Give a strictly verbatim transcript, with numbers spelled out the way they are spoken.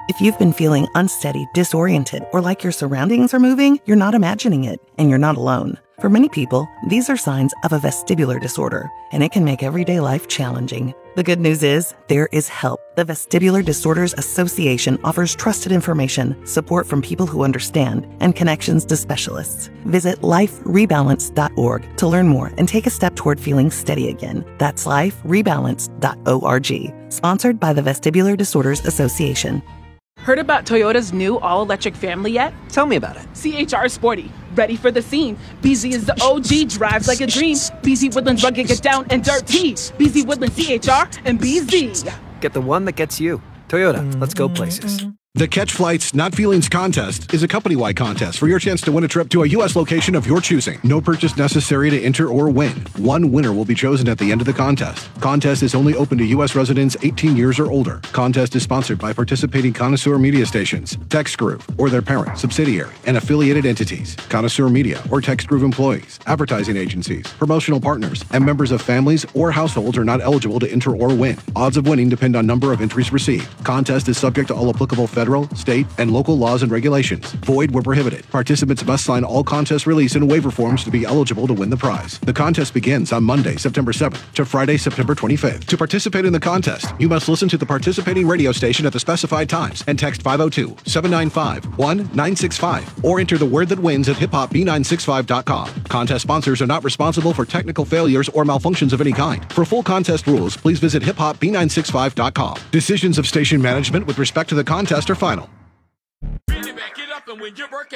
If you've been feeling unsteady, disoriented, or like your surroundings are moving, you're not imagining it, and you're not alone. For many people, these are signs of a vestibular disorder, and it can make everyday life challenging. The good news is, there is help. The Vestibular Disorders Association offers trusted information, support from people who understand, and connections to specialists. Visit life rebalance dot org to learn more and take a step toward feeling steady again. That's life rebalance dot org. Sponsored by the Vestibular Disorders Association. Heard about Toyota's new all-electric family yet? Tell me about it. C H R Sporty, ready for the scene. B Z is the O G, drives like a dream. B Z Woodlands rugged, get down and dirty. B Z Woodlands C H R and B Z. Get the one that gets you. Toyota, let's go places. The Catch Flights Not Feelings Contest is a company-wide contest for your chance to win a trip to a U S location of your choosing. No purchase necessary to enter or win. One winner will be chosen at the end of the contest. Contest is only open to U S residents eighteen years or older. Contest is sponsored by participating Connoisseur Media stations, TextGroove, or their parent, subsidiary, and affiliated entities, Connoisseur Media or TextGroove employees, advertising agencies, promotional partners, and members of families or households are not eligible to enter or win. Odds of winning depend on number of entries received. Contest is subject to all applicable federal, state, and local laws and regulations. Void where prohibited. Participants must sign all contest release and waiver forms to be eligible to win the prize. The contest begins on Monday, September seventh to Friday, September twenty-fifth. To participate in the contest, you must listen to the participating radio station at the specified times and text five oh two, seven nine five, one nine six five or enter the word that wins at hip hop b nine six five dot com. Contest sponsors are not responsible for technical failures or malfunctions of any kind. For full contest rules, please visit hip hop b nine six five dot com. Decisions of station management with respect to the contest are final. Really back it up and when you're working.